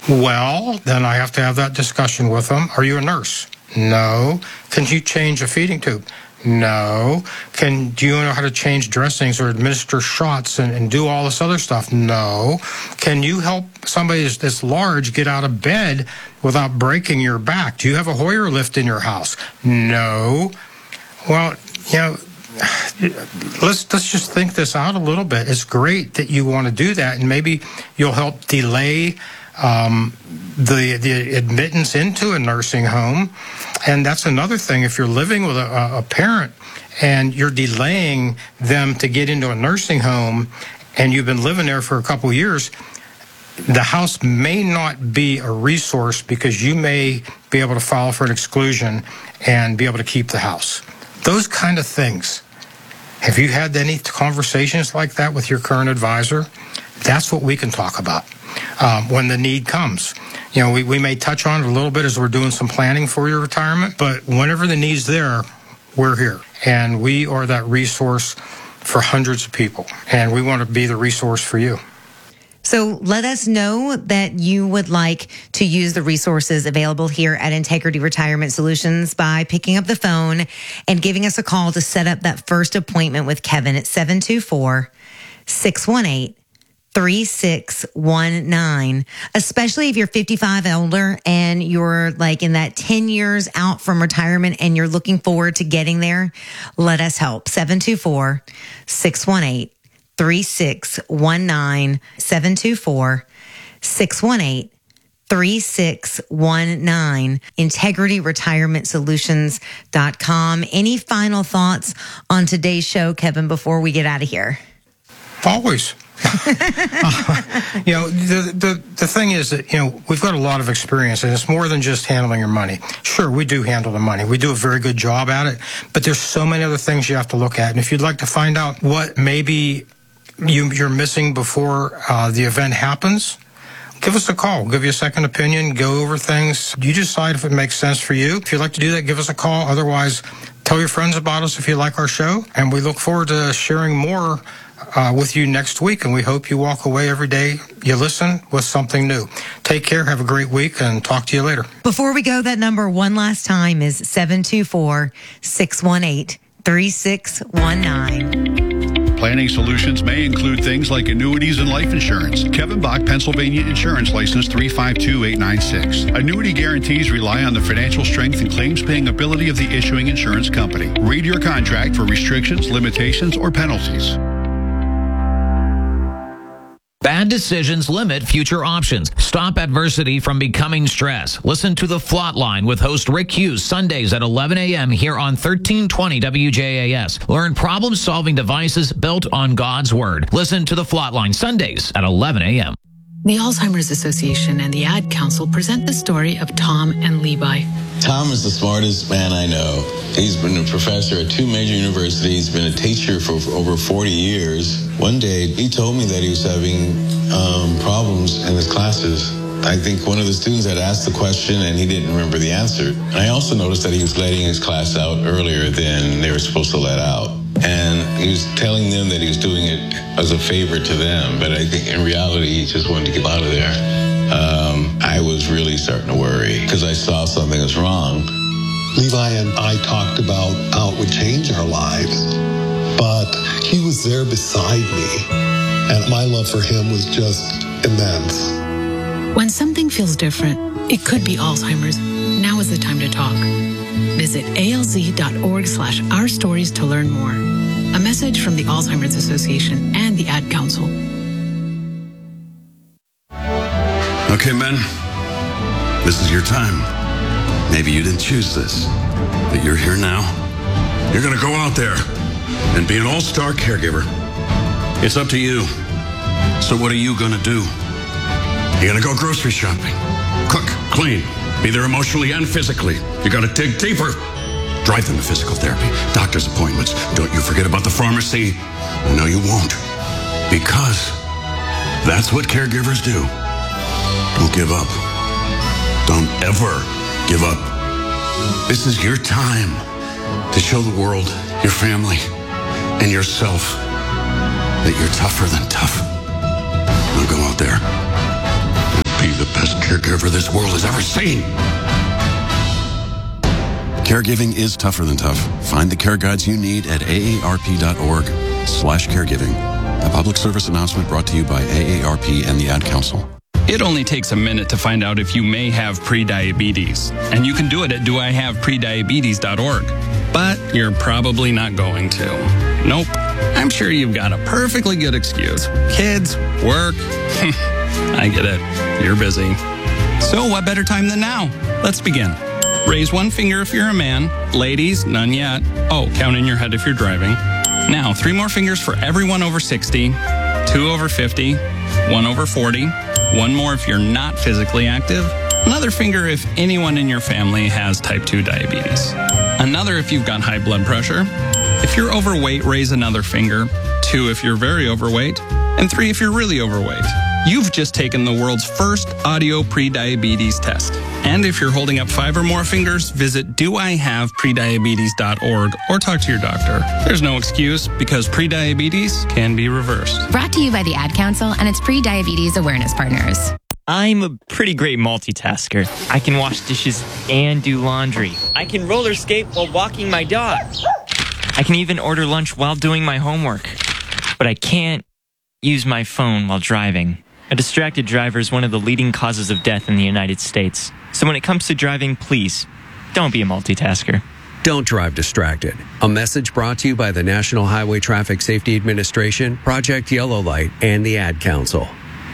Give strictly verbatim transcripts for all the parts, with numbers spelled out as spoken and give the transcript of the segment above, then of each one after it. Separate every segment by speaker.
Speaker 1: Well, then I have to have that discussion with them. Are you a nurse? No. Can you change a feeding tube? No. Can do you know how to change dressings or administer shots and, and do all this other stuff? No. Can you help somebody that's, that's large get out of bed without breaking your back? Do you have a Hoyer lift in your house? No. Well, you know, let's let's just think this out a little bit. It's great that you want to do that, and maybe you'll help delay um, the the admittance into a nursing home. And that's another thing. If you're living with a, a parent and you're delaying them to get into a nursing home, and you've been living there for a couple of years, the house may not be a resource because you may be able to file for an exclusion and be able to keep the house. Those kind of things. Have you had any conversations like that with your current advisor? That's what we can talk about um, when the need comes. You know, we, we may touch on it a little bit as we're doing some planning for your retirement, but whenever the need's there, we're here. And we are that resource for hundreds of people. And we want to be the resource for you.
Speaker 2: So let us know that you would like to use the resources available here at Integrity Retirement Solutions by picking up the phone and giving us a call to set up that first appointment with Kevin at seven two four, six one eight, three six one nine, especially if you're fifty-five older and you're like in that ten years out from retirement and you're looking forward to getting there. Let us help. seven two four, six one eight, three six one nine, seven two four, six one eight, three six one nine, integrity retirement solutions dot com. Any final thoughts on today's show, Kevin, before we get out of here?
Speaker 1: Always. uh, you know, the, the the thing is that, you know, we've got a lot of experience, and it's more than just handling your money. Sure, we do handle the money. We do a very good job at it, but there's so many other things you have to look at. And if you'd like to find out what maybe you, you're missing before uh, the event happens, give us a call. We'll give you a second opinion, go over things. You decide if it makes sense for you. If you'd like to do that, give us a call. Otherwise, tell your friends about us if you like our show. And we look forward to sharing more uh, with you next week. And we hope you walk away every day you listen with something new. Take care. Have a great week, and talk to you later.
Speaker 2: Before we go, that number one last time is seven two four, six one eight, three six one nine.
Speaker 3: Planning solutions may include things like annuities and life insurance. Kevin Bach, Pennsylvania Insurance License three five two eight nine six. Annuity guarantees rely on the financial strength and claims-paying ability of the issuing insurance company. Read your contract for restrictions, limitations, or penalties.
Speaker 4: Bad decisions limit future options. Stop adversity from becoming stress. Listen to The Flot Line with host Rick Hughes Sundays at eleven a.m. here on thirteen twenty W J A S. Learn problem-solving devices built on God's Word. Listen to The Flot Line Sundays at eleven a.m.
Speaker 5: The Alzheimer's Association and the Ad Council present the story of Tom and Levi.
Speaker 6: Tom is the smartest man I know. He's been a professor at two major universities, been a teacher for over forty years. One day, he told me that he was having um, problems in his classes. I think one of the students had asked the question and he didn't remember the answer. And I also noticed that he was letting his class out earlier than they were supposed to let out. And he was telling them that he was doing it as a favor to them, but I think in reality, he just wanted to get out of there. Um, I was really starting to worry because I saw something was wrong.
Speaker 7: Levi and I talked about how it would change our lives, but he was there beside me, and my love for him was just immense.
Speaker 5: When something feels different, it could be Alzheimer's. Now is the time to talk. Visit alz.org slash our stories to learn more. A message from the Alzheimer's Association and the Ad Council.
Speaker 8: Okay, men, this is your time. Maybe you didn't choose this, but you're here now. You're going to go out there and be an all-star caregiver. It's up to you. So what are you going to do? You're going to go grocery shopping, cook, clean, be there emotionally and physically. You got to dig deeper. Drive them to physical therapy, doctor's appointments. Don't you forget about the pharmacy. No, you won't. Because that's what caregivers do. Don't give up. Don't ever give up. This is your time to show the world, your family, and yourself that you're tougher than tough. Now go out there and be the best caregiver caregiver this world has ever seen. Caregiving is tougher than tough. Find the care guides you need at A A R P dot org slash caregiving. A public service announcement brought to you by A A R P and the Ad Council.
Speaker 9: It only takes a minute to find out if you may have prediabetes, and you can do it at do I have prediabetes dot org. But you're probably not going to. Nope. I'm sure you've got a perfectly good excuse. Kids, work. I get it. You're busy. So what better time than now? Let's begin. Raise one finger if you're a man. Ladies, none yet. Oh, count in your head if you're driving. Now, three more fingers for everyone over sixty, two over fifty, one over forty, one more if you're not physically active, another finger if anyone in your family has type two diabetes, another if you've got high blood pressure. If you're overweight, raise another finger, two if you're very overweight, and three if you're really overweight. You've just taken the world's first audio prediabetes test. And if you're holding up five or more fingers, visit do I have prediabetes dot org or talk to your doctor. There's no excuse because prediabetes can be reversed.
Speaker 10: Brought to you by the Ad Council and its pre-diabetes awareness partners.
Speaker 11: I'm a pretty great multitasker. I can wash dishes and do laundry. I can roller skate while walking my dog. I can even order lunch while doing my homework. But I can't use my phone while driving. A distracted driver is one of the leading causes of death in the United States. So when it comes to driving, please, don't be a multitasker.
Speaker 12: Don't drive distracted. A message brought to you by the National Highway Traffic Safety Administration, Project Yellow Light, and the Ad Council.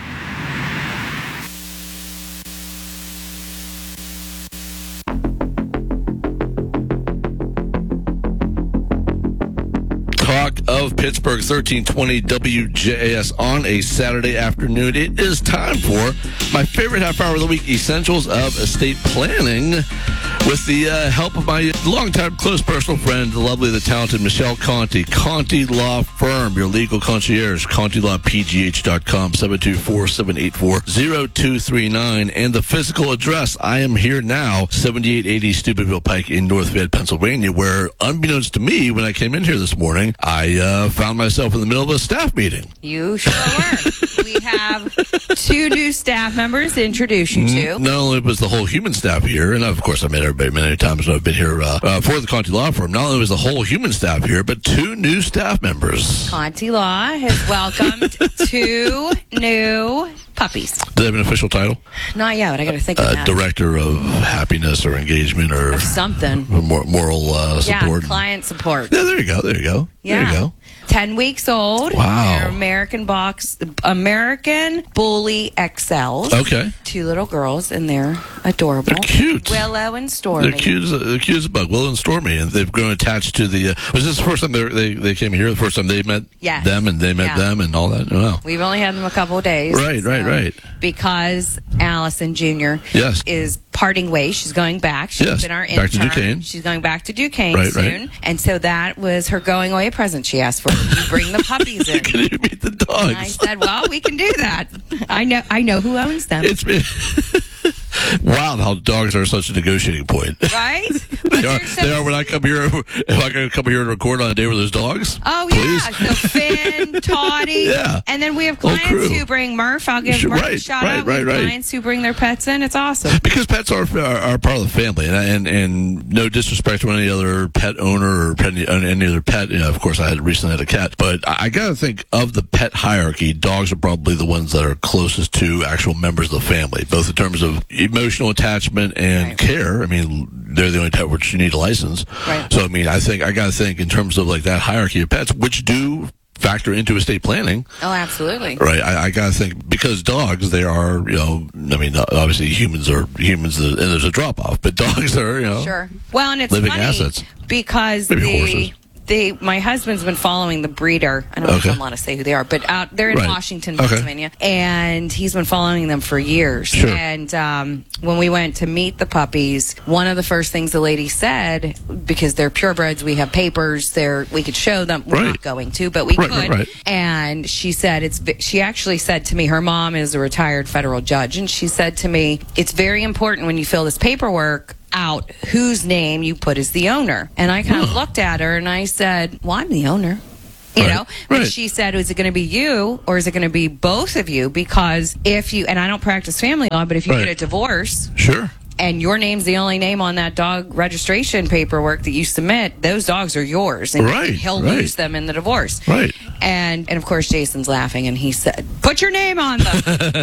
Speaker 13: Talk of Pittsburgh, thirteen twenty W J A S on a Saturday afternoon. It is time for my favorite half hour of the week, Essentials of Estate Planning, with the uh, help of my longtime close personal friend, the lovely, the talented Michelle Conti. Conti Law Firm, your legal concierge, Conti Law P G H dot com, seven two four, seven eight four, zero two three nine. And the physical address, I am here now, seventy-eight eighty Steubenville Pike in North Fayette, Pennsylvania, where, unbeknownst to me, when I came in here this morning, I uh, found myself in the middle of a staff meeting.
Speaker 14: You sure were. We have two new staff members to introduce you to.
Speaker 13: Not only was the whole human staff here, and of course I met everybody many times when I've been here uh, uh, for the Conti Law Firm, not only was the whole human staff here, but two new staff members.
Speaker 14: Conti Law has welcomed two new puppies.
Speaker 13: Do they have an official title?
Speaker 14: Not yet, but I got to think of
Speaker 13: uh,
Speaker 14: that.
Speaker 13: Director of Happiness or Engagement or,
Speaker 14: or something.
Speaker 13: Mor- moral uh, support.
Speaker 14: Yeah, client support.
Speaker 13: Yeah, there you go. There you go.
Speaker 14: Yeah.
Speaker 13: There you go.
Speaker 14: Ten weeks old.
Speaker 13: Wow.
Speaker 14: They're American box, American Bully X Ls.
Speaker 13: Okay.
Speaker 14: Two little girls, and they're adorable.
Speaker 13: They're cute.
Speaker 14: Willow and Stormy.
Speaker 13: They're cute as a, they're cute as a bug. Willow and Stormy, and they've grown attached to the. Uh, was this the first time they they came here? The first time they met
Speaker 14: yes.
Speaker 13: them, and they met
Speaker 14: yeah.
Speaker 13: them, and all that. Wow.
Speaker 14: We've only had them a couple of days.
Speaker 13: Right, right,
Speaker 14: so,
Speaker 13: right.
Speaker 14: Because Allison Junior
Speaker 13: Yes.
Speaker 14: is parting ways. She's going back. She's
Speaker 13: yes.
Speaker 14: been our
Speaker 13: back
Speaker 14: intern.
Speaker 13: to Duquesne.
Speaker 14: She's going back to Duquesne
Speaker 13: right,
Speaker 14: soon.
Speaker 13: Right.
Speaker 14: And so that was her going away present she asked for. You bring the puppies in.
Speaker 13: Can you meet the dogs?
Speaker 14: And I said, well, we can do that. I know I know who owns them.
Speaker 13: It's been wow, how dogs are such a negotiating point.
Speaker 14: Right?
Speaker 13: they are. So they are when I come here. If I can come here and record on a day where there's dogs.
Speaker 14: Oh,
Speaker 13: please.
Speaker 14: yeah. So Finn, Toddy.
Speaker 13: Yeah.
Speaker 14: And then we have clients who bring Murph. I'll give
Speaker 13: Sure,
Speaker 14: Murph
Speaker 13: right,
Speaker 14: a shout
Speaker 13: right,
Speaker 14: out.
Speaker 13: right,
Speaker 14: we have
Speaker 13: right.
Speaker 14: clients who bring their pets in. It's awesome.
Speaker 13: Because pets are, are are part of the family, and and and no disrespect to any other pet owner or pet, any other pet. You know, of course, I had recently had a cat, but I, I got to think of the pet hierarchy. Dogs are probably the ones that are closest to actual members of the family, both in terms of emotional attachment and
Speaker 14: right.
Speaker 13: care. I mean, they're the only type which you need a license.
Speaker 14: Right.
Speaker 13: So I mean, I think I got to think in terms of like that hierarchy of pets, which do factor into estate planning.
Speaker 14: Oh, absolutely.
Speaker 13: Right. I, I gotta think because dogs, they are, you know, I mean, obviously humans are humans, and there's a drop off, but dogs are, you know,
Speaker 14: sure. Well, and it's
Speaker 13: living
Speaker 14: funny
Speaker 13: assets.
Speaker 14: because
Speaker 13: Maybe
Speaker 14: the
Speaker 13: horses.
Speaker 14: they my husband's been following the breeder. I don't know
Speaker 13: Okay.
Speaker 14: if I'm allowed to say who they are, but out they're in
Speaker 13: Right.
Speaker 14: Washington,
Speaker 13: Okay.
Speaker 14: Pennsylvania, and he's been following them for years.
Speaker 13: Sure.
Speaker 14: And um, when we went to meet the puppies, one of the first things the lady said, because they're purebreds, we have papers, they're we could show them. We're
Speaker 13: Right.
Speaker 14: not going to, but we
Speaker 13: Right,
Speaker 14: could.
Speaker 13: right, right.
Speaker 14: And she said it's. She actually said to me, her mom is a retired federal judge, and she said to me, it's very important when you fill this paperwork out whose name you put as the owner. And I kind of looked at her and I said, well, I'm the owner. You
Speaker 13: Right.
Speaker 14: know, but
Speaker 13: Right.
Speaker 14: she said, is it going to be you or is it going to be both of you? Because if you, and I don't practice family law, but if you
Speaker 13: Right.
Speaker 14: get a divorce
Speaker 13: Sure.
Speaker 14: and your name's the only name on that dog registration paperwork that you submit, those dogs are yours. And
Speaker 13: Right,
Speaker 14: he'll
Speaker 13: right.
Speaker 14: lose them in the divorce.
Speaker 13: Right.
Speaker 14: And, and of course, Jason's laughing and he said, put your name on them.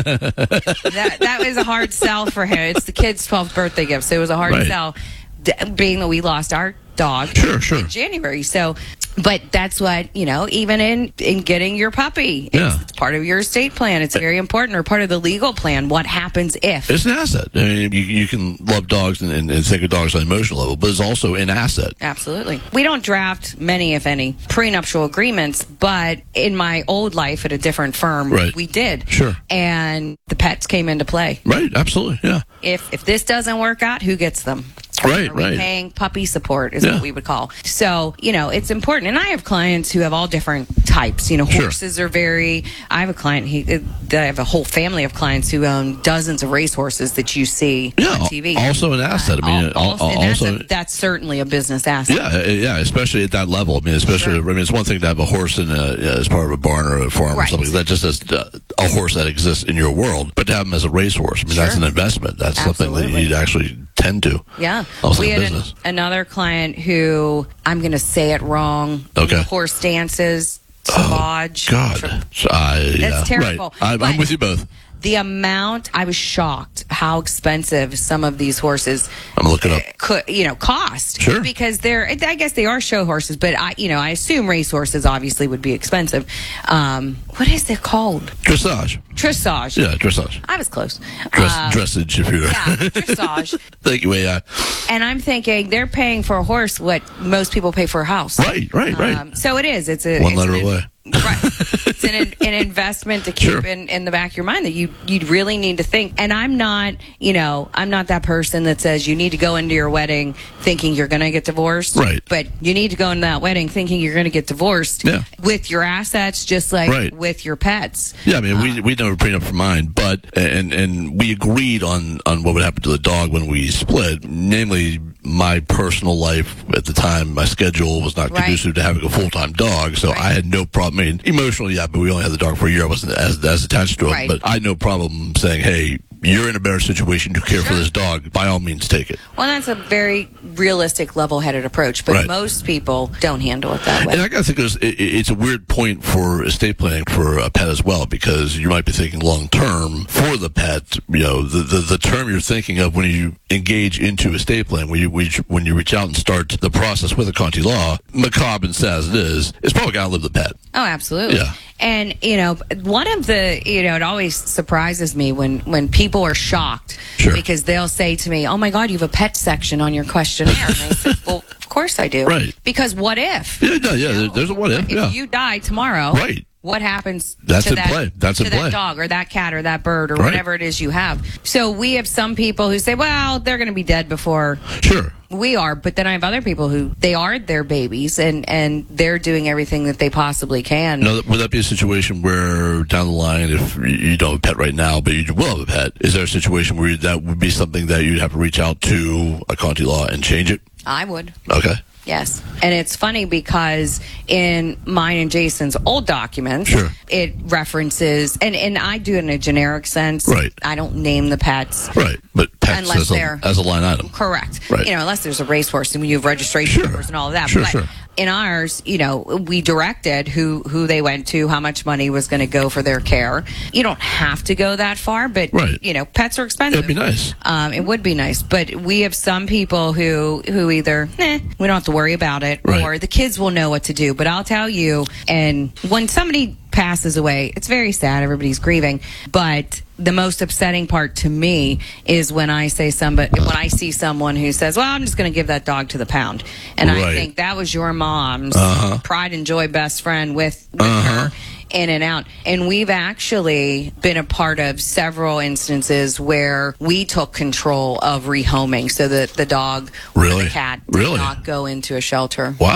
Speaker 14: that, that was a hard sell for him. It's the kid's twelfth birthday gift, so it was a hard
Speaker 13: Right.
Speaker 14: sell, d- being that we lost our dog
Speaker 13: Sure, sure.
Speaker 14: in January. So, but that's what, you know, even in, in getting your puppy, it's,
Speaker 13: Yeah.
Speaker 14: it's part of your estate plan. It's very important, or part of the legal plan. What happens if?
Speaker 13: It's an asset. I mean, you, you can love dogs and, and, and think of dogs on an emotional level, but it's also an asset.
Speaker 14: Absolutely. We don't draft many, if any, prenuptial agreements, but in my old life at a different firm,
Speaker 13: Right.
Speaker 14: we did.
Speaker 13: Sure.
Speaker 14: And the pets came into play.
Speaker 13: Right. Absolutely. Yeah.
Speaker 14: If if this doesn't work out, who gets them?
Speaker 13: Right.
Speaker 14: Are we
Speaker 13: Right.
Speaker 14: paying puppy support is
Speaker 13: Yeah.
Speaker 14: what we would call. So, you know, it's important. And I have clients who have all different types. You know,
Speaker 13: Sure.
Speaker 14: horses are very, I have a client, he, I have a whole family of clients who own dozens of racehorses that you see
Speaker 13: Yeah.
Speaker 14: on T V.
Speaker 13: Also an asset. I mean, al-
Speaker 14: And that's,
Speaker 13: also.
Speaker 14: a, that's certainly a business asset.
Speaker 13: Yeah, uh, yeah, especially at that level. I mean, especially, I mean, it's one thing to have a horse in a, yeah, as part of a barn or a farm or
Speaker 14: Right.
Speaker 13: something. That just as uh, a horse that exists in your world, but to have them as a racehorse, I mean, that's
Speaker 14: Sure.
Speaker 13: an investment. That's something that
Speaker 14: Absolutely.
Speaker 13: you need to actually tend to.
Speaker 14: Yeah.
Speaker 13: Also
Speaker 14: we
Speaker 13: a
Speaker 14: had an-
Speaker 13: business.
Speaker 14: another client who, I'm going to say it wrong.
Speaker 13: Okay.
Speaker 14: Horse dances, Sauvage.
Speaker 13: God, So, uh, yeah,
Speaker 14: terrible.
Speaker 13: Right. I, I'm
Speaker 14: But-
Speaker 13: with you both.
Speaker 14: The amount, I was shocked how expensive some of these horses
Speaker 13: I'm gonna look it up.
Speaker 14: could, you know, cost.
Speaker 13: Sure.
Speaker 14: Because they're, I guess they are show horses, but I, you know, I assume race horses obviously would be expensive. Um, what is it called?
Speaker 13: Dressage.
Speaker 14: Dressage.
Speaker 13: Yeah, dressage.
Speaker 14: I was close.
Speaker 13: Dress,
Speaker 14: Um,
Speaker 13: dressage, if you're.
Speaker 14: yeah, dressage.
Speaker 13: Thank you, A I.
Speaker 14: And I'm thinking they're paying for a horse what most people pay for a house.
Speaker 13: Right, right, right.
Speaker 14: Um, so it is. It's a
Speaker 13: One
Speaker 14: it's
Speaker 13: letter
Speaker 14: an-
Speaker 13: away.
Speaker 14: Right. It's an, an investment to keep
Speaker 13: Sure.
Speaker 14: in, in the back of your mind that you you really need to think. And I'm not, you know, I'm not that person that says you need to go into your wedding thinking you're going to get divorced.
Speaker 13: Right.
Speaker 14: But you need to go into that wedding thinking you're going to get divorced
Speaker 13: Yeah.
Speaker 14: with your assets, just like
Speaker 13: Right.
Speaker 14: with your pets.
Speaker 13: Yeah, I mean, we we never prenup for mine, but and and we agreed on on what would happen to the dog when we split. Namely, my personal life at the time, my schedule was not
Speaker 14: Right.
Speaker 13: conducive to having a full time dog, so I had no problem. I mean, emotionally, yeah, but we only had the dog for a year. I wasn't as as attached to him,
Speaker 14: Right.
Speaker 13: but I had no problem saying, "Hey, you're in a better situation to care for this dog. By all means, take it."
Speaker 14: Well, that's a very realistic, level-headed approach, but
Speaker 13: Right.
Speaker 14: most people don't handle it that way.
Speaker 13: And I gotta think there's, it, it's a weird point for estate planning for a pet as well, because you might be thinking long term for the pet. You know, the, the the term you're thinking of when you engage into estate planning, when you when you, when you reach out and start the process with a Conti law, macabre and sad as it is, it's probably got to live the pet.
Speaker 14: Oh, absolutely.
Speaker 13: Yeah.
Speaker 14: And, you know, one of the, you know, it always surprises me when, when people are shocked
Speaker 13: Sure.
Speaker 14: because they'll say to me, oh my God, you have a pet section on your questionnaire. And I said, well, of course I do.
Speaker 13: Right.
Speaker 14: Because what if?
Speaker 13: Yeah, no, yeah. there- There's a what if.
Speaker 14: If
Speaker 13: Yeah.
Speaker 14: you die tomorrow,
Speaker 13: Right.
Speaker 14: what happens
Speaker 13: That's
Speaker 14: to
Speaker 13: in
Speaker 14: that,
Speaker 13: play. That's
Speaker 14: to
Speaker 13: in
Speaker 14: that
Speaker 13: play.
Speaker 14: dog or that cat or that bird or
Speaker 13: Right.
Speaker 14: whatever it is you have? So we have some people who say, well, they're going to be dead before
Speaker 13: Sure.
Speaker 14: we are, but then I have other people who they are their babies and, and they're doing everything that they possibly can.
Speaker 13: Now, would that be a situation where down the line, if you don't have a pet right now, but you will have a pet, is there a situation where that would be something that you'd have to reach out to a Conti law and change it?
Speaker 14: I would.
Speaker 13: Okay.
Speaker 14: Yes. And it's funny because in mine and Jason's old documents,
Speaker 13: Sure.
Speaker 14: it references, and, and I do it in a generic sense.
Speaker 13: Right.
Speaker 14: I don't name the pets.
Speaker 13: Right. But pets
Speaker 14: Unless
Speaker 13: as a,
Speaker 14: they're-
Speaker 13: as a line item.
Speaker 14: Correct.
Speaker 13: Right.
Speaker 14: You know, unless there's a racehorse and you have registration numbers and all of that.
Speaker 13: Sure,
Speaker 14: but
Speaker 13: sure.
Speaker 14: in ours, you know, we directed who, who they went to, how much money was going to go for their care. You don't have to go that far, but,
Speaker 13: Right.
Speaker 14: you know, pets are expensive.
Speaker 13: It'd be nice.
Speaker 14: Um, it would be nice, but we have some people who who either eh, we don't have to worry about it,
Speaker 13: Right.
Speaker 14: or the kids will know what to do. But I'll tell you, and when somebody passes away, it's very sad. Everybody's grieving, but the most upsetting part to me is when I say somebody when I see someone who says, "Well, I'm just going to give that dog to the pound," and I
Speaker 13: Right.
Speaker 14: think that was your mom's
Speaker 13: Uh-huh.
Speaker 14: pride and joy best friend with, with
Speaker 13: Uh-huh.
Speaker 14: her. In and out. And we've actually been a part of several instances where we took control of rehoming so that the dog or
Speaker 13: Really?
Speaker 14: the cat did
Speaker 13: Really?
Speaker 14: not go into a shelter.
Speaker 13: Wow.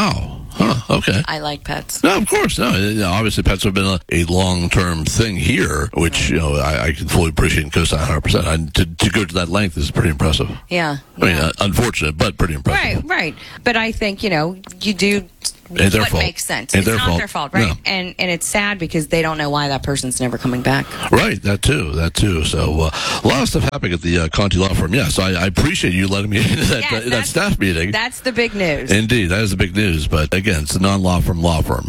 Speaker 13: Huh, okay.
Speaker 14: I like pets.
Speaker 13: No, of course. No, you know, obviously pets have been a, a long-term thing here, which, you know, I, I can fully appreciate and co-sign one hundred percent. I, to, to go to that length is pretty impressive.
Speaker 14: Yeah.
Speaker 13: I mean, uh, unfortunate, but pretty impressive.
Speaker 14: Right, right. But I think, you know, you do
Speaker 13: Ain't their
Speaker 14: what
Speaker 13: fault.
Speaker 14: makes sense.
Speaker 13: Ain't
Speaker 14: it's
Speaker 13: their
Speaker 14: not
Speaker 13: fault.
Speaker 14: their fault, right?
Speaker 13: No.
Speaker 14: And and it's sad because they don't know why that person's never coming back.
Speaker 13: Right, that too, that too. So uh, a lot of stuff happening at the uh, Conti Law Firm. Yes, I, I appreciate you letting me into that,
Speaker 14: Yes,
Speaker 13: uh, that
Speaker 14: that's-
Speaker 13: staff meeting.
Speaker 14: That's the big news.
Speaker 13: Indeed, that is the big news. But again, it's a non-law firm law firm.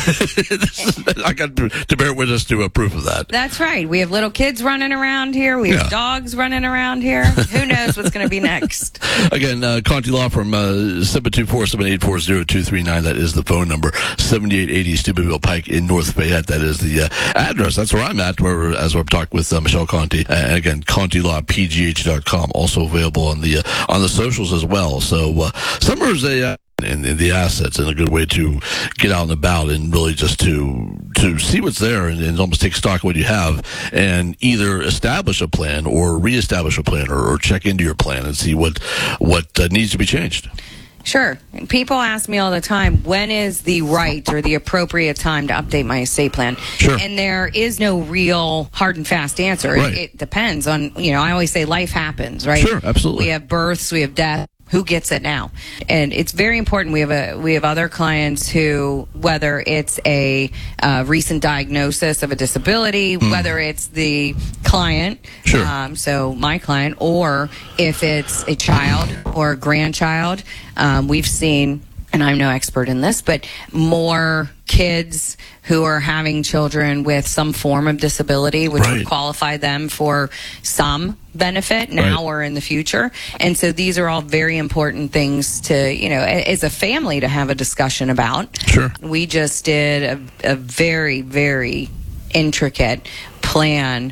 Speaker 13: I got to, to bear witness to a proof of that.
Speaker 14: That's right. We have little kids running around here. We have
Speaker 13: Yeah.
Speaker 14: dogs running around here. Who knows what's going to be next?
Speaker 13: Again, uh, Conti Law Firm, uh, seven two four, seven eight four, zero two three nine. That is the phone number. seventy-eight eighty Steubenville Pike in North Fayette. That is the uh, address. That's where I'm at, where, as we're talking with uh, Michelle Conti. Uh, and again, Conti Law P G H dot com. Also available on the uh, on the socials as well. So uh, summer is a... Uh, And, and the assets, and a good way to get out and about and really just to to see what's there and, and almost take stock of what you have and either establish a plan or reestablish a plan or, or check into your plan and see what what uh, needs to be changed.
Speaker 14: Sure. People ask me all the time, when is the right or the appropriate time to update my estate plan?
Speaker 13: Sure.
Speaker 14: And there is no real hard and fast answer.
Speaker 13: Right.
Speaker 14: It, it depends on, you know, I always say life happens, right?
Speaker 13: Sure, absolutely.
Speaker 14: We have births, we have death. Who gets it now? And it's very important. We have a we have other clients who, whether it's a uh, recent diagnosis of a disability,
Speaker 13: Mm.
Speaker 14: whether it's the client,
Speaker 13: Sure.
Speaker 14: um, so my client, or if it's a child or a grandchild, um, we've seen, and I'm no expert in this, but more kids who are having children with some form of disability, which
Speaker 13: Right.
Speaker 14: would qualify them for some benefit now
Speaker 13: Right.
Speaker 14: or in the future. And so these are all very important things to, you know, a- as a family to have a discussion about.
Speaker 13: Sure.
Speaker 14: We just did a, a very, very intricate plan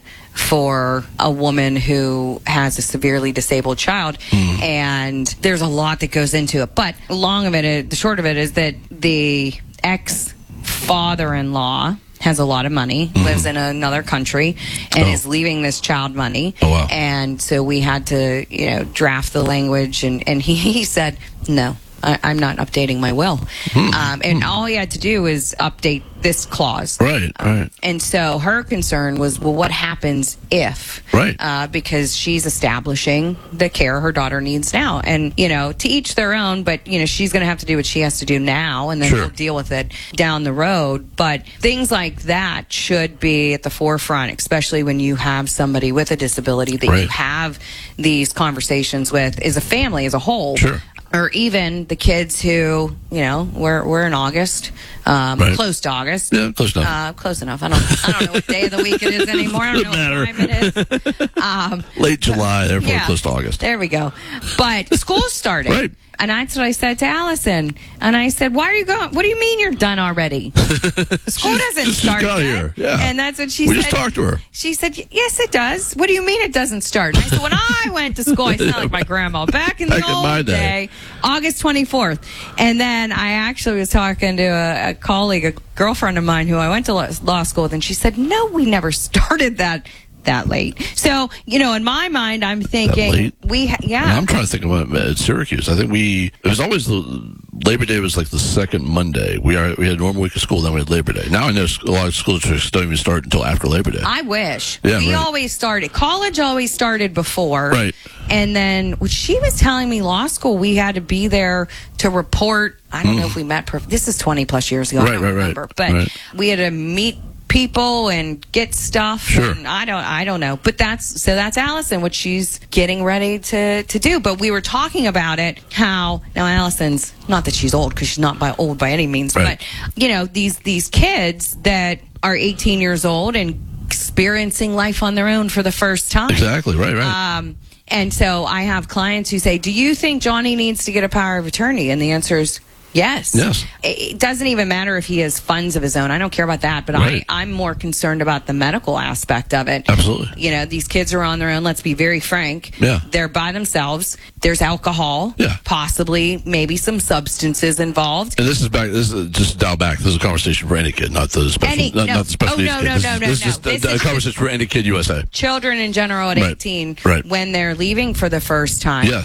Speaker 14: for a woman who has a severely disabled child,
Speaker 13: Mm.
Speaker 14: and there's a lot that goes into it. But long of it, the short of it is that the ex father-in-law has a lot of money,
Speaker 13: Mm-hmm.
Speaker 14: lives in another country, and
Speaker 13: Oh.
Speaker 14: is leaving this child money.
Speaker 13: Oh, wow.
Speaker 14: And so we had to, you know, draft the language, and, and he, he said, no, I, I'm not updating my will.
Speaker 13: Hmm.
Speaker 14: Um, and all he had to do was update this clause.
Speaker 13: Right, right.
Speaker 14: And so her concern was, well, what happens if?
Speaker 13: Right.
Speaker 14: Uh, because she's establishing the care her daughter needs now. And, you know, to each their own, but, you know, she's going to have to do what she has to do now, and then
Speaker 13: Sure.
Speaker 14: we'll deal with it down the road. But things like that should be at the forefront, especially when you have somebody with a disability that you
Speaker 13: Right.
Speaker 14: have these conversations with as a family, as a whole.
Speaker 13: Sure.
Speaker 14: Or even the kids who, you know, we're we're in August, um,
Speaker 13: Right.
Speaker 14: close to August.
Speaker 13: Yeah, close enough.
Speaker 14: Uh, close enough. I don't I don't know what day of the week it is anymore. I don't know
Speaker 13: Doesn't
Speaker 14: what time it is. Um,
Speaker 13: Late July, therefore
Speaker 14: yeah,
Speaker 13: close to August.
Speaker 14: There we go. But school's started.
Speaker 13: Right.
Speaker 14: And that's what I said to Allison. And I said, why are you going? What do you mean you're done already? School doesn't
Speaker 13: She's
Speaker 14: start
Speaker 13: got
Speaker 14: yet.
Speaker 13: here, yeah.
Speaker 14: And that's what she
Speaker 13: We
Speaker 14: said.
Speaker 13: just talked to her.
Speaker 14: She said, yes, it does. What do you mean it doesn't start? And I said, when I went to school, I sound like my grandma. Back in the
Speaker 13: Back in
Speaker 14: old
Speaker 13: my day.
Speaker 14: day, August twenty-fourth. And then I actually was talking to a, a colleague, a girlfriend of mine who I went to law, law school with, and she said, no, we never started that that late. So, you know, in my mind, I'm thinking,
Speaker 13: late?
Speaker 14: we, ha- yeah.
Speaker 13: I'm trying to think about uh, at Syracuse. I think we it was always the Labor Day was like the second Monday. We are we had a normal week of school, then we had Labor Day. Now I know a lot of school districts don't even start until after Labor Day.
Speaker 14: I wish.
Speaker 13: Yeah,
Speaker 14: we
Speaker 13: right.
Speaker 14: always started. College always started before.
Speaker 13: Right.
Speaker 14: And then when she was telling me law school, we had to be there to report. I don't know if we met. Per- this is twenty plus years ago. I
Speaker 13: Mm. Right,
Speaker 14: don't
Speaker 13: right, right.
Speaker 14: remember. But
Speaker 13: Right.
Speaker 14: we had to meet people and get stuff.
Speaker 13: Sure.
Speaker 14: And I don't. I don't know. But that's so. That's Allison. What she's getting ready to to do. But we were talking about it. How now Allison's not that she's old, because she's not by old by any means.
Speaker 13: Right.
Speaker 14: But you know, these these kids that are eighteen years old and experiencing life on their own for the first time.
Speaker 13: Exactly, right, right.
Speaker 14: Um, and so I have clients who say, do you think Johnny needs to get a power of attorney? And the answer is yes.
Speaker 13: Yes.
Speaker 14: It it doesn't even matter if he has funds of his own. I don't care about that. But
Speaker 13: Right.
Speaker 14: I, I'm more concerned about the medical aspect of it.
Speaker 13: Absolutely.
Speaker 14: You know, these kids are on their own. Let's be very frank.
Speaker 13: Yeah.
Speaker 14: They're by themselves. There's alcohol.
Speaker 13: Yeah.
Speaker 14: Possibly, maybe some substances involved.
Speaker 13: And this is back. This is just dial back. This is a conversation for any kid, not the special,
Speaker 14: Any-
Speaker 13: not,
Speaker 14: no.
Speaker 13: not the special
Speaker 14: Oh,
Speaker 13: needs
Speaker 14: no,
Speaker 13: kid.
Speaker 14: no,
Speaker 13: this
Speaker 14: no,
Speaker 13: is,
Speaker 14: no,
Speaker 13: this is
Speaker 14: no.
Speaker 13: just a,
Speaker 14: This
Speaker 13: a
Speaker 14: is
Speaker 13: conversation for any kid U S A.
Speaker 14: Children in general at
Speaker 13: Right.
Speaker 14: eighteen,
Speaker 13: Right.
Speaker 14: when they're leaving for the first time.
Speaker 13: Yes.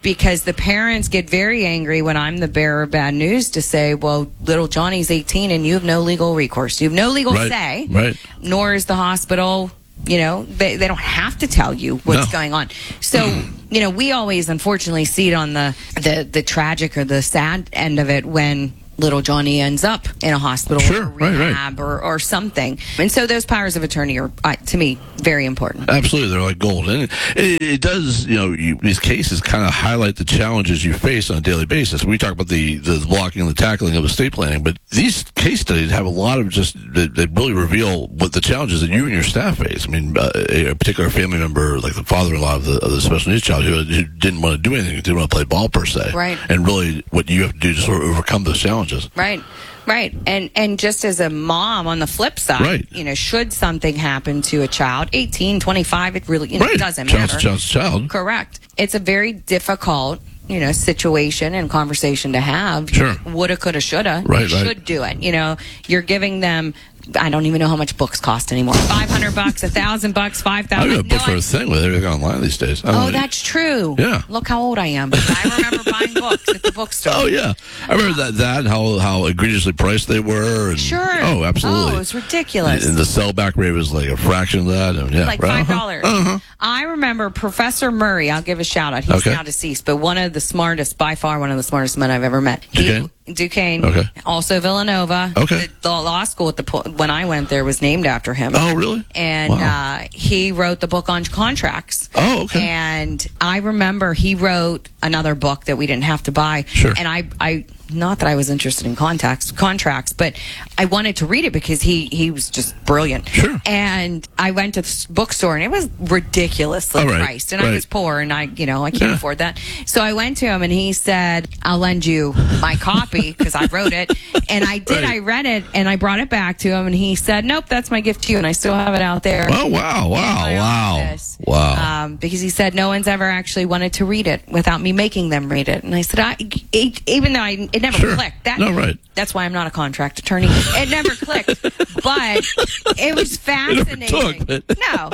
Speaker 14: because the parents get very angry when I'm the bearer of bad news to say, well, little Johnny's eighteen and you have no legal recourse. You have no legal
Speaker 13: Right,
Speaker 14: say,
Speaker 13: right.
Speaker 14: nor is the hospital, you know, they, they don't have to tell you what's
Speaker 13: No.
Speaker 14: going on. So, you know, we always unfortunately see it on the, the, the tragic or the sad end of it when little Johnny ends up in a hospital
Speaker 13: Sure,
Speaker 14: or
Speaker 13: right, right.
Speaker 14: rehab or, or something. And so those powers of attorney are, uh, to me, very important.
Speaker 13: Absolutely, they're like gold, and it, it does. You know, you, these cases kind of highlight the challenges you face on a daily basis. We talk about the the blocking and the tackling of estate planning, but these case studies have a lot of just that they really reveal what the challenges that you and your staff face. I mean, uh, a particular family member, like the father-in-law of the, of the special needs child, who, who didn't want to do anything, didn't want to play ball per se,
Speaker 14: Right.
Speaker 13: And really, what you have to do to sort of overcome those challenges.
Speaker 14: Right. Right. And and just as a mom on the flip side,
Speaker 13: Right.
Speaker 14: you know, should something happen to a child, eighteen, twenty-five, it really you know,
Speaker 13: Right.
Speaker 14: it doesn't
Speaker 13: Child's
Speaker 14: matter.
Speaker 13: a child's a child.
Speaker 14: Correct. It's a very difficult, you know, situation and conversation to have.
Speaker 13: Sure.
Speaker 14: Woulda, coulda, shoulda.
Speaker 13: Right,
Speaker 14: You
Speaker 13: right.
Speaker 14: should do it. You know, you're giving them, I don't even know how much books cost anymore. five hundred bucks, a thousand bucks, five
Speaker 13: I
Speaker 14: thousand.
Speaker 13: got a book for a thing with everything online these days. I don't
Speaker 14: Oh,
Speaker 13: know.
Speaker 14: that's true.
Speaker 13: Yeah.
Speaker 14: Look how old I am. But I remember buying books at the bookstore.
Speaker 13: Oh yeah, I remember that that and how how egregiously priced they were. And,
Speaker 14: Sure.
Speaker 13: Oh, absolutely.
Speaker 14: Oh, it was ridiculous.
Speaker 13: And the sellback rate was like a fraction of that. And yeah,
Speaker 14: like
Speaker 13: right.
Speaker 14: five dollars.
Speaker 13: Uh-huh.
Speaker 14: I remember Professor Murray. I'll give a shout out. He's
Speaker 13: Okay.
Speaker 14: now deceased, but one of the smartest, by far, one of the smartest men I've ever met. He,
Speaker 13: Duquesne?
Speaker 14: Duquesne.
Speaker 13: Okay.
Speaker 14: Also Villanova.
Speaker 13: Okay.
Speaker 14: The, the law school at the po- when I went there was named after him.
Speaker 13: Oh, really?
Speaker 14: And
Speaker 13: Wow.
Speaker 14: uh, he wrote the book on contracts.
Speaker 13: Oh, okay.
Speaker 14: And I remember he wrote another book that we didn't have to buy.
Speaker 13: Sure.
Speaker 14: And I, I not that I was interested in contacts, contracts, but I wanted to read it because he, he was just brilliant.
Speaker 13: Sure.
Speaker 14: And I went to the bookstore and it was ridiculously
Speaker 13: All right,
Speaker 14: priced. And I
Speaker 13: right.
Speaker 14: was poor and I, you know, I can't
Speaker 13: Yeah.
Speaker 14: afford that. So I went to him and he said, I'll lend you my copy because I wrote it. And I did.
Speaker 13: Right.
Speaker 14: I read it and I brought it back to him and he said, nope, that's my gift to you. And I still have it out there.
Speaker 13: Oh wow, wow,
Speaker 14: in my
Speaker 13: wow,
Speaker 14: office.
Speaker 13: wow.
Speaker 14: Um, because he said no one's ever actually wanted to read it without me making them read it. And I said, I, it, even though I, it never
Speaker 13: Sure.
Speaker 14: clicked. That,
Speaker 13: No, right.
Speaker 14: That's why I'm not a contract attorney. It never clicked. But it was fascinating.
Speaker 13: took, but-
Speaker 14: No.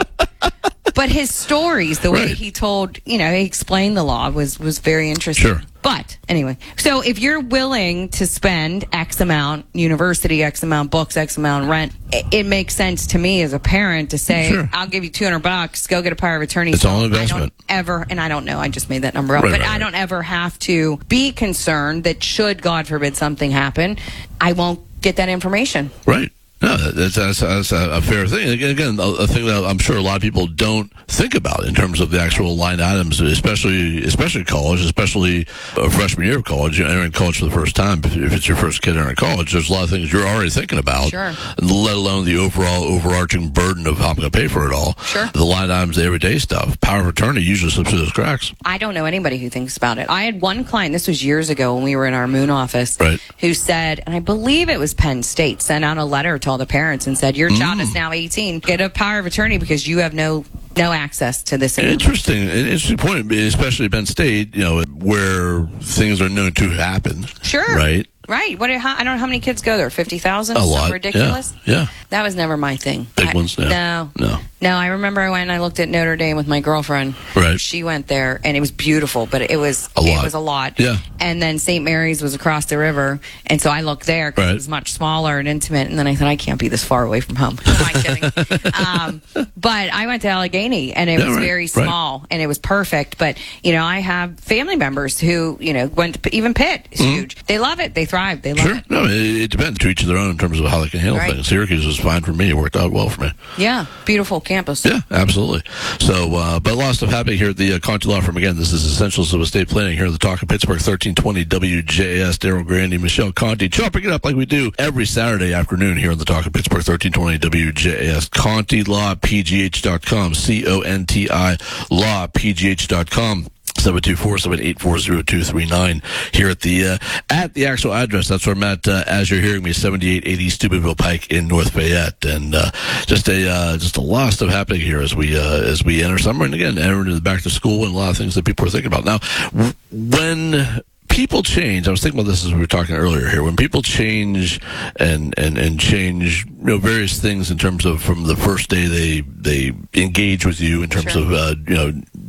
Speaker 14: But his stories, the way
Speaker 13: Right.
Speaker 14: he told, you know, he explained the law was, was very interesting.
Speaker 13: Sure.
Speaker 14: But anyway, so if you're willing to spend X amount, university, X amount, books, X amount, rent, it, it makes sense to me as a parent to say,
Speaker 13: Sure.
Speaker 14: I'll give you two hundred bucks, go get a power of attorney.
Speaker 13: It's
Speaker 14: So
Speaker 13: all
Speaker 14: I
Speaker 13: investment.
Speaker 14: don't ever, and I don't know, I just made that number up,
Speaker 13: Right,
Speaker 14: but
Speaker 13: right,
Speaker 14: I
Speaker 13: right.
Speaker 14: don't ever have to be concerned that should, God forbid, something happen, I won't get that information.
Speaker 13: Right. No, that's, that's, that's a, a fair thing. Again, again, a, a thing that I'm sure a lot of people don't think about in terms of the actual line items, especially especially college, especially a freshman year of college. You're entering college for the first time. If if it's your first kid entering college, there's a lot of things you're already thinking about,
Speaker 14: Sure.
Speaker 13: let alone the overall overarching burden of how I'm going to pay for it all.
Speaker 14: Sure.
Speaker 13: The line items, the everyday stuff. Power of attorney usually slips through those cracks.
Speaker 14: I don't know anybody who thinks about it. I had one client, this was years ago when we were in our Moon office,
Speaker 13: Right.
Speaker 14: who said, and I believe it was Penn State, sent out a letter to all the parents and said, your child
Speaker 13: Mm.
Speaker 14: is now eighteen. Get a power of attorney because you have no no access to this information.
Speaker 13: Interesting, an interesting point, especially at Penn State, you know, where things are known to happen.
Speaker 14: Sure.
Speaker 13: Right.
Speaker 14: Right. What? How, I don't know how many kids go there. Fifty thousand.
Speaker 13: A
Speaker 14: Something
Speaker 13: lot.
Speaker 14: ridiculous.
Speaker 13: Yeah. yeah.
Speaker 14: That was never my thing.
Speaker 13: Big
Speaker 14: I-
Speaker 13: ones. Yeah.
Speaker 14: No.
Speaker 13: No.
Speaker 14: No. I remember I went and I looked at Notre Dame with my girlfriend.
Speaker 13: Right.
Speaker 14: She went there and it was beautiful, but it was
Speaker 13: A lot.
Speaker 14: it was a lot.
Speaker 13: Yeah.
Speaker 14: And then Saint Mary's was across the river, and so I looked there because
Speaker 13: Right.
Speaker 14: it was much smaller and intimate. And then I thought I can't be this far away from home. Who am I kidding? um, but I went to Allegheny and it
Speaker 13: Yeah,
Speaker 14: was
Speaker 13: right,
Speaker 14: very
Speaker 13: right.
Speaker 14: small and it was perfect. But you know, I have family members who you know went to P- even Pitt is huge. They love it. They thrive. They love
Speaker 13: Mm-hmm. Sure.
Speaker 14: it.
Speaker 13: No, it, it depends to each of their own in terms of how they can handle
Speaker 14: Right.
Speaker 13: things. Syracuse was fine for me. It worked out well for me.
Speaker 14: Yeah, beautiful campus.
Speaker 13: Yeah, absolutely. So, uh, but a lot of stuff happening here at the uh, Conti Law Firm. Again, this is Essentials of Estate Planning here at the Talk of Pittsburgh, thirteen twenty W J A S. Daryl Grandy, Michelle Conti, chopping it up like we do every Saturday afternoon here on the Talk of Pittsburgh, thirteen twenty W J A S. Conti Law P G H dot com, C O N T I Law P G H dot com. seven two four, seven eight four, zero two three nine here at the uh, at the actual address. That's where I'm at uh, as you're hearing me, seventy-eight eighty Steubenville Pike in North Fayette. And uh, just a uh, just a lot of stuff happening here as we uh, as we enter summer and again enter into the back to school and a lot of things that people are thinking about. Now, w- when people change, I was thinking about this as we were talking earlier here, when people change and, and, and change, you know, various things in terms of from the first day they, they engage with you in terms
Speaker 14: Sure.
Speaker 13: of, uh, you know,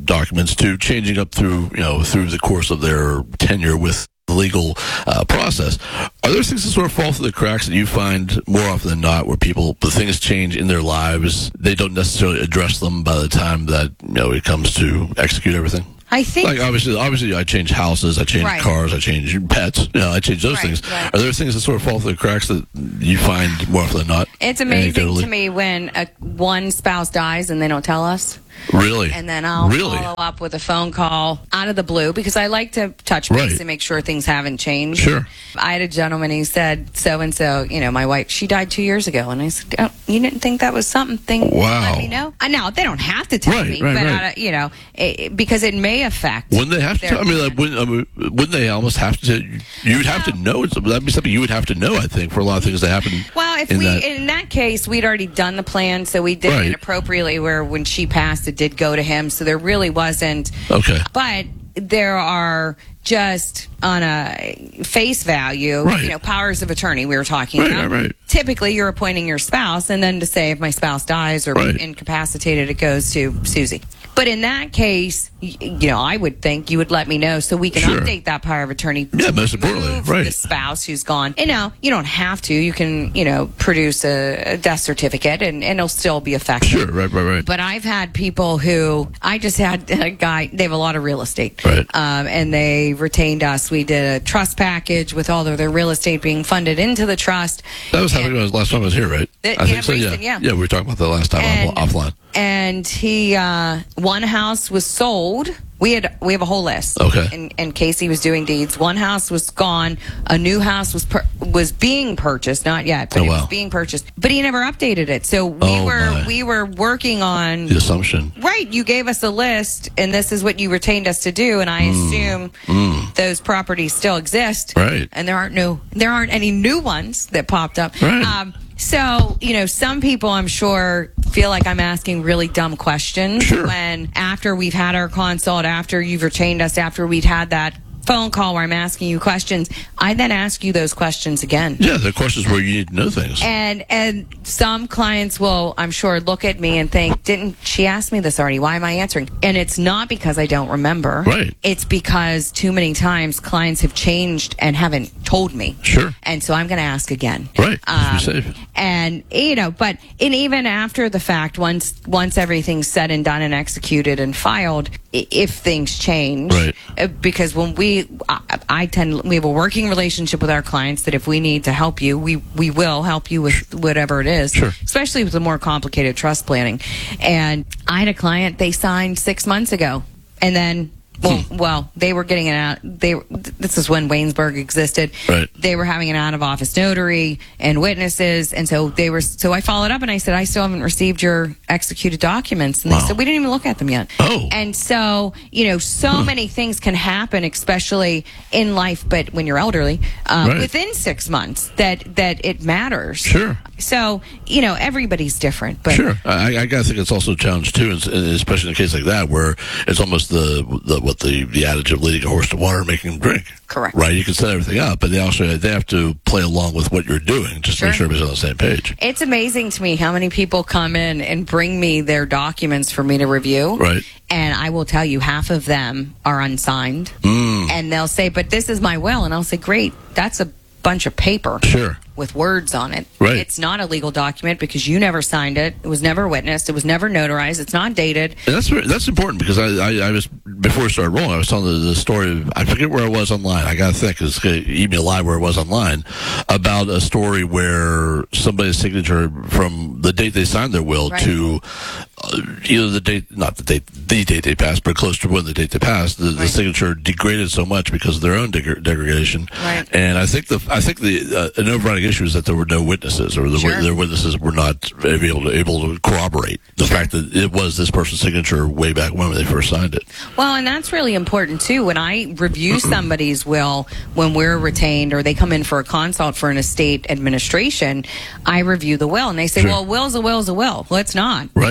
Speaker 13: documents to changing up through, you know, through the course of their tenure with the legal uh, process. Are there things that sort of fall through the cracks that you find more often than not where people, the things change in their lives, they don't necessarily address them by the time that, you know, it comes to execute everything?
Speaker 14: I think,
Speaker 13: like obviously, obviously, I change houses, I change
Speaker 14: Right.
Speaker 13: cars, I change pets. You know, I change those
Speaker 14: Right,
Speaker 13: things.
Speaker 14: right.
Speaker 13: Are there things that sort of fall through the cracks that you find more often than not?
Speaker 14: it's amazing
Speaker 13: anecdotally?
Speaker 14: to me when a, one spouse dies and they don't tell us.
Speaker 13: Really?
Speaker 14: And then I'll
Speaker 13: really?
Speaker 14: follow up with a phone call out of the blue because I like to touch base
Speaker 13: Right.
Speaker 14: and make sure things haven't changed.
Speaker 13: Sure.
Speaker 14: I had a gentleman, he said, so and so, you know, my wife, she died two years ago. And I said, oh, you didn't think that was something?
Speaker 13: Wow.
Speaker 14: Let me know. I know, they don't have to tell
Speaker 13: Right,
Speaker 14: me,
Speaker 13: right,
Speaker 14: but,
Speaker 13: right.
Speaker 14: out of, you know, it, because it may affect.
Speaker 13: Wouldn't they have to?
Speaker 14: their-
Speaker 13: I mean, like, wouldn't, I mean, wouldn't they almost have to? You would have to know. It's- That'd be something you would have to know, I think, for a lot of things that happen.
Speaker 14: Well, if
Speaker 13: in
Speaker 14: we,
Speaker 13: that.
Speaker 14: in that case, we'd already done the plan, so we did
Speaker 13: Right.
Speaker 14: it appropriately where when she passed, it did go to him. So there really wasn't.
Speaker 13: Okay.
Speaker 14: But there are just on a face value,
Speaker 13: Right.
Speaker 14: you know, powers of attorney we were talking
Speaker 13: Right,
Speaker 14: about.
Speaker 13: right, right.
Speaker 14: Typically, you're appointing your spouse, and then to say if my spouse dies or
Speaker 13: Right.
Speaker 14: incapacitated, it goes to Susie. But in that case, y- you know, I would think you would let me know so we can
Speaker 13: Sure.
Speaker 14: update that power of attorney.
Speaker 13: Yeah,
Speaker 14: to
Speaker 13: most importantly,
Speaker 14: remove
Speaker 13: right.
Speaker 14: The spouse who's gone. And now, you don't have to. You can, you know, produce a, a death certificate and, and it'll still be effective.
Speaker 13: Sure, right, right, right.
Speaker 14: But I've had people who, I just had a guy, they have a lot of real estate.
Speaker 13: Right.
Speaker 14: Um, and they retained us. We did a trust package with all of their real estate being funded into the trust.
Speaker 13: That was happening last time I was here, right?
Speaker 14: It-
Speaker 13: I
Speaker 14: yeah,
Speaker 13: think so.
Speaker 14: recent,
Speaker 13: yeah.
Speaker 14: yeah.
Speaker 13: we were talking about that last time
Speaker 14: And-
Speaker 13: off- offline.
Speaker 14: And he, uh, one house was sold. We had, we have a whole list.
Speaker 13: Okay.
Speaker 14: And, and Casey was doing deeds. One house was gone. A new house was per, was being purchased, not yet, but
Speaker 13: Oh,
Speaker 14: it
Speaker 13: wow.
Speaker 14: was being purchased. But he never updated it. So we
Speaker 13: Oh,
Speaker 14: were
Speaker 13: my.
Speaker 14: we were working on
Speaker 13: The assumption.
Speaker 14: right. You gave us a list, and this is what you retained us to do. And I assume those properties still exist,
Speaker 13: Right.
Speaker 14: And there aren't no there aren't any new ones that popped up.
Speaker 13: Right.
Speaker 14: Um, so, you know, some people I'm sure feel like I'm asking really dumb questions
Speaker 13: Sure.
Speaker 14: when after we've had our consult, after you've retained us, after we've had that phone call where I'm asking you questions, I then ask you those questions again.
Speaker 13: Yeah, the questions where you need to know things.
Speaker 14: And and some clients will, I'm sure, look at me and think, didn't she ask me this already? Why am I answering? And it's not because I don't remember.
Speaker 13: Right.
Speaker 14: It's because too many times clients have changed and haven't told me.
Speaker 13: Sure.
Speaker 14: And so I'm going to ask again.
Speaker 13: Right. Just be
Speaker 14: Um,
Speaker 13: safe.
Speaker 14: And you know, but and even after the fact, once once everything's said and done and executed and filed, i- if things change,
Speaker 13: Right.
Speaker 14: uh, because when we, I, I tend, we have a working relationship with our clients that if we need to help you, we we will help you with whatever it is,
Speaker 13: Sure.
Speaker 14: especially with the more complicated trust planning. And I had a client they signed six months ago, and then. Well,
Speaker 13: Hmm.
Speaker 14: well, they were getting it out. They this is when Waynesburg existed.
Speaker 13: Right.
Speaker 14: They were having an out of office notary and witnesses, and so they were. So I followed up and I said, I still haven't received your executed documents, and
Speaker 13: Wow.
Speaker 14: they said we didn't even look at them yet.
Speaker 13: Oh.
Speaker 14: And so you know, so many things can happen, especially in life, but when you're elderly, um,
Speaker 13: Right.
Speaker 14: within six months, that that it matters.
Speaker 13: Sure.
Speaker 14: So you know, everybody's different, but
Speaker 13: Sure, I, I gotta think it's also a challenge too, and- and especially in a case like that where it's almost the, the what the, the adage of leading a horse to water and making him drink.
Speaker 14: Correct.
Speaker 13: Right, you can set everything up, but they also they have to play along with what you're doing just to make
Speaker 14: Sure.
Speaker 13: sure everybody's on the same page.
Speaker 14: It's amazing to me how many people come in and bring me their documents for me to review.
Speaker 13: Right.
Speaker 14: And I will tell you, half of them are unsigned.
Speaker 13: Mm.
Speaker 14: And they'll say, but this is my will. And I'll say, great, that's a bunch of paper
Speaker 13: Sure.
Speaker 14: with words on it.
Speaker 13: Right.
Speaker 14: It's not a legal document because you never signed it. It was never witnessed. It was never notarized. It's not dated.
Speaker 13: And that's very- that's important because I, I, I was before we started rolling, I was telling the, the story. Of, I forget where I was online. I got to think because email live where it was online about a story where somebody's signature from the date they signed their will
Speaker 14: Right.
Speaker 13: to uh, either the date, not the date, the date they passed, but close to when the date they passed, the, the
Speaker 14: Right.
Speaker 13: signature degraded so much because of their own deg- degradation.
Speaker 14: Right.
Speaker 13: And I think the I think the uh, an overriding issue is that there were no witnesses, or the,
Speaker 14: Sure.
Speaker 13: their witnesses were not able to able to corroborate the fact that it was this person's signature way back when they first signed it.
Speaker 14: Well, and that's really important too. When I review somebody's will, when we're retained or they come in for a consult for an estate administration, I review the will and they say,
Speaker 13: Sure.
Speaker 14: well, will's a will's a will. Well, it's not.
Speaker 13: Right.
Speaker 14: Because if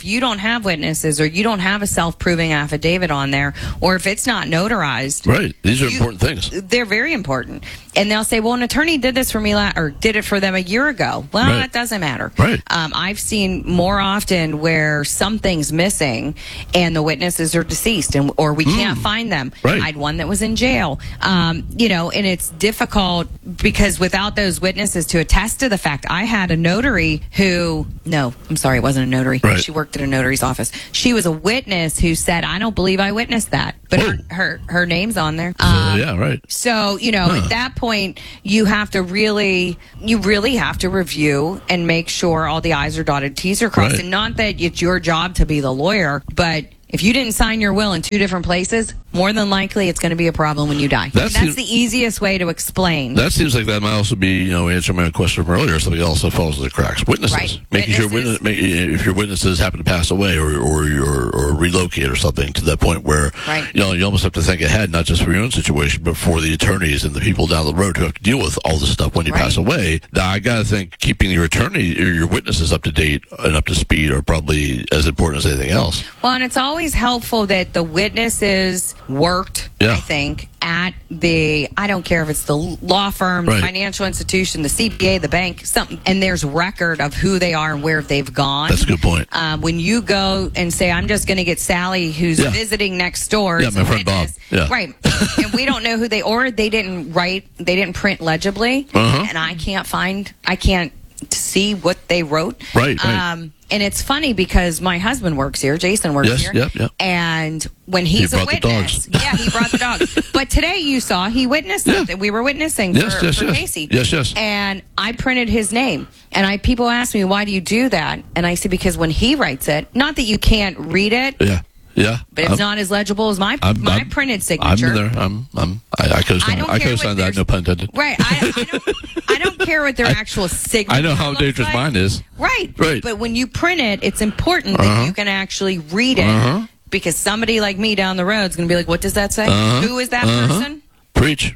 Speaker 14: you don't have witnesses or you don't have a self-proving affidavit on there, or if it's not notarized.
Speaker 13: Right. These are
Speaker 14: you,
Speaker 13: important things.
Speaker 14: They're very important. And they'll say, well, an attorney did this for me la- or did it for them a year ago. Well,
Speaker 13: Right.
Speaker 14: that doesn't matter.
Speaker 13: Right.
Speaker 14: Um, I've seen more often where something's missing and the witnesses are deceased and or we
Speaker 13: Mm.
Speaker 14: can't find them.
Speaker 13: Right.
Speaker 14: I had one that was in jail. Um, you know, and it's difficult because without those witnesses to attest to the fact, I had a notary who, no, I'm sorry, it wasn't a notary.
Speaker 13: Right.
Speaker 14: She worked at a notary's office. She was a witness who said, I don't believe I witnessed that. But her, her, her name's on there.
Speaker 13: Uh, yeah, right.
Speaker 14: So, you know,
Speaker 13: Huh.
Speaker 14: at that point, you have to really, you really have to review and make sure all the I's are dotted, T's are crossed.
Speaker 13: Right.
Speaker 14: And not that it's your job to be the lawyer, but if you didn't sign your will in two different places, more than likely it's going to be a problem when you die.
Speaker 13: That's
Speaker 14: That's,
Speaker 13: the-
Speaker 14: the easiest way to explain.
Speaker 13: That seems like that might also be, you know, answering my own question from earlier. Something else that falls into the cracks. Witnesses,
Speaker 14: Right.
Speaker 13: making sure witness, make, if your witnesses happen to pass away or or or, or relocate or something to that point where,
Speaker 14: Right.
Speaker 13: you know, you almost have to think ahead, not just for your own situation, but for the attorneys and the people down the road who have to deal with all this stuff when you
Speaker 14: Right.
Speaker 13: pass away. Now, I got to think keeping your attorney or your witnesses up to date and up to speed are probably as important as anything else.
Speaker 14: Well, and it's always helpful that the witnesses worked,
Speaker 13: Yeah.
Speaker 14: I think, at the, I don't care if it's the law firm,
Speaker 13: Right.
Speaker 14: the financial institution, the C P A, the bank, something, and there's record of who they are and where they've gone.
Speaker 13: That's a good point.
Speaker 14: Um, when you go and say, I'm just going to get Sally, who's
Speaker 13: Yeah.
Speaker 14: visiting next door.
Speaker 13: Yeah,
Speaker 14: as
Speaker 13: my
Speaker 14: a
Speaker 13: friend Bob.
Speaker 14: witness.
Speaker 13: Yeah.
Speaker 14: Right. And we don't know who they, or they didn't write, they didn't print legibly.
Speaker 13: Uh-huh.
Speaker 14: And I can't find, I can't see what they wrote.
Speaker 13: Right, right.
Speaker 14: Um, and it's funny because my husband works here, Jason works
Speaker 13: Yes,
Speaker 14: here.
Speaker 13: yep, yep.
Speaker 14: And when he's
Speaker 13: He
Speaker 14: a
Speaker 13: brought the
Speaker 14: witness,
Speaker 13: dogs.
Speaker 14: yeah, he brought the dogs. But today you saw he witnessed something. We were witnessing
Speaker 13: Yes,
Speaker 14: for,
Speaker 13: yes,
Speaker 14: for
Speaker 13: yes.
Speaker 14: Casey.
Speaker 13: Yes, yes.
Speaker 14: And I printed his name. And I people ask me, why do you do that? And I say, because when he writes it, not that you can't read it,
Speaker 13: Yeah. Yeah.
Speaker 14: but it's
Speaker 13: I'm-
Speaker 14: not as legible as my
Speaker 13: I'm-
Speaker 14: my
Speaker 13: I'm-
Speaker 14: printed
Speaker 13: I'm
Speaker 14: signature.
Speaker 13: there. I'm. I'm. I, I
Speaker 14: I
Speaker 13: co-sign.
Speaker 14: don't
Speaker 13: I,
Speaker 14: care what
Speaker 13: co-sign that.
Speaker 14: there's-
Speaker 13: No pun intended.
Speaker 14: Right. I, I, don't, I don't care what their actual signature
Speaker 13: I know how
Speaker 14: looks
Speaker 13: dangerous
Speaker 14: like.
Speaker 13: mine is.
Speaker 14: Right.
Speaker 13: Right.
Speaker 14: But when you print it, it's important
Speaker 13: Uh-huh.
Speaker 14: that you can actually read it
Speaker 13: Uh-huh.
Speaker 14: because somebody like me down the road is going to be like, what does that say?
Speaker 13: Uh-huh.
Speaker 14: Who is that
Speaker 13: Uh-huh.
Speaker 14: person?
Speaker 13: Preach.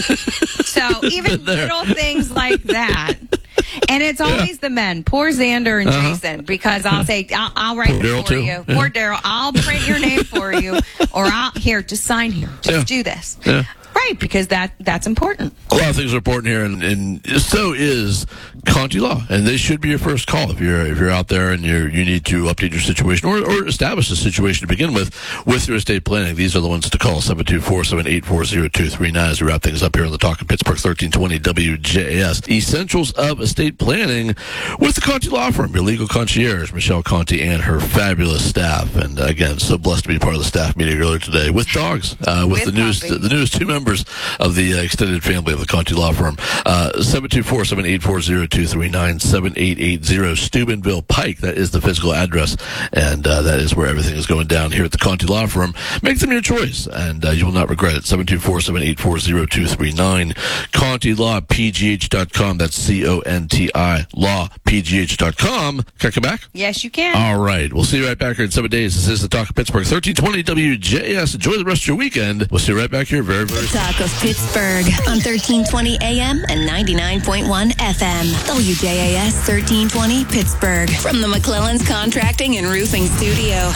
Speaker 14: So even little things like that. And it's always the men. Poor Xander and
Speaker 13: Uh-huh.
Speaker 14: Jason, because I'll say, I'll, I'll write
Speaker 13: Poor
Speaker 14: it
Speaker 13: Daryl,
Speaker 14: for
Speaker 13: too.
Speaker 14: you.
Speaker 13: Yeah.
Speaker 14: Poor Daryl. I'll print your name for you. Or I'll, here, just sign here. Just
Speaker 13: Yeah.
Speaker 14: do this.
Speaker 13: Yeah.
Speaker 14: Right, because that that's important.
Speaker 13: A lot of things are important here, and, and so is Conti Law, and they should be your first call if you're if you're out there and you you need to update your situation or, or establish a situation to begin with with your estate planning. These are the ones to call: seven two four, seven eight four, zero two three nine as we wrap things up here on the Talk of Pittsburgh thirteen twenty W J A S. Essentials of estate planning with the Conti Law Firm, your legal concierge, Michelle Conti, and her fabulous staff. And again, so blessed to be part of the staff meeting earlier today with dogs, uh, with,
Speaker 14: With
Speaker 13: the newest
Speaker 14: puppy.
Speaker 13: the newest two members of the uh, extended family of the Conti Law Firm. Uh, seven two four, seven eight four, zero two three nine, seven eight eight zero Steubenville Pike. That is the physical address, and uh, that is where everything is going down here at the Conti Law Firm. Make them your choice, and uh, you will not regret it. seven two four, seven eight four, zero two three nine Conti Law P G H dot com. That's C O N T I Law P G H dot com. Can I come back?
Speaker 14: Yes, you can.
Speaker 13: All right. We'll see you right back here in seven days. This is the Talk of Pittsburgh thirteen twenty W J A S. Enjoy the rest of your weekend. We'll see you right back here very, very soon.
Speaker 15: Talk of Pittsburgh on thirteen twenty A M and ninety-nine point one F M. W J A S thirteen twenty Pittsburgh from the McClellan's Contracting and Roofing Studio.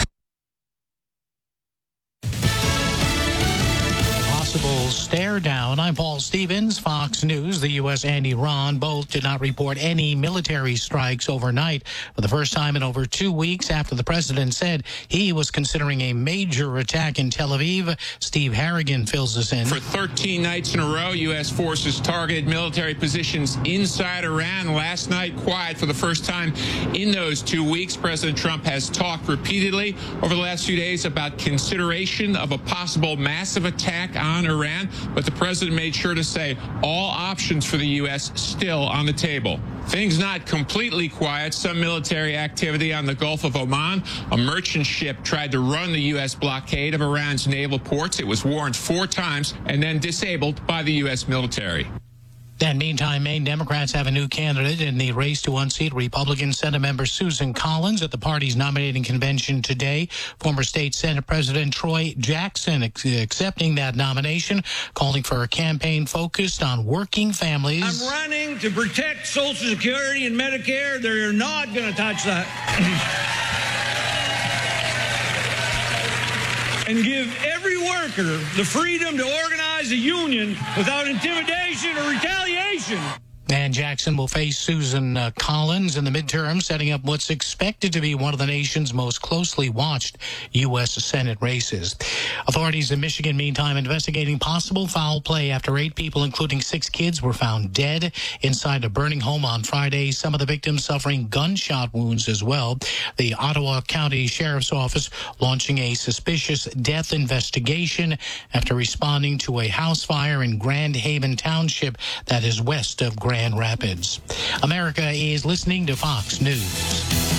Speaker 16: Possible stare down. I'm Paul Stevens, Fox News. The U S and Iran both did not report any military strikes overnight for the first time in over two weeks after the president said he was considering a major attack in Tel Aviv. Steve Harrigan fills us in.
Speaker 17: For thirteen nights in a row, U S forces targeted military positions inside Iran. Last night, quiet for the first time in those two weeks. President Trump has talked repeatedly over the last few days about consideration of a possible massive attack on Iran, but the president made sure to say all options for the U S still on the table. Things not completely quiet. Some military activity on the Gulf of Oman. A merchant ship tried to run the U S blockade of Iran's naval ports. It was warned four times and then disabled by the U S military.
Speaker 16: And meantime, Maine Democrats have a new candidate in the race to unseat Republican Senate member Susan Collins at the party's nominating convention today. Former state Senate President Troy Jackson ex- accepting that nomination, calling for a campaign focused on working families.
Speaker 18: I'm running to protect Social Security and Medicare. They're not going to touch that. and give every worker the freedom to organize a union without intimidation or retaliation.
Speaker 16: And Jackson will face Susan uh, Collins in the midterm, setting up what's expected to be one of the nation's most closely watched U S Senate races. Authorities in Michigan, meantime, investigating possible foul play after eight people, including six kids, were found dead inside a burning home on Friday. Some of the victims suffering gunshot wounds as well. The Ottawa County Sheriff's Office launching a suspicious death investigation after responding to a house fire in Grand Haven Township that is west of Grand Grand Rapids. America is listening to Fox News.